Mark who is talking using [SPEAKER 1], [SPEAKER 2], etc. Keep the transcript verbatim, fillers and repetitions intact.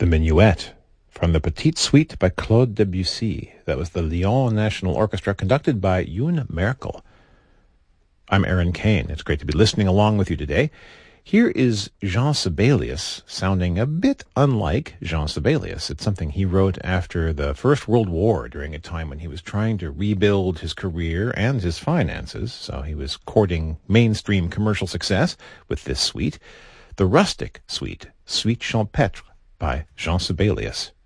[SPEAKER 1] The Minuet, from the Petite Suite by Claude Debussy. That was the Lyon National Orchestra, conducted by Yoon Merkel. I'm Aaron Kane. It's great to be listening along with you today. Here is Jean Sibelius, sounding a bit unlike Jean Sibelius. It's something he wrote after the First World War, during a time when he was trying to rebuild his career and his finances. So he was courting mainstream commercial success with this suite, the Rustic Suite, Suite Champêtre, by Jean Sibelius.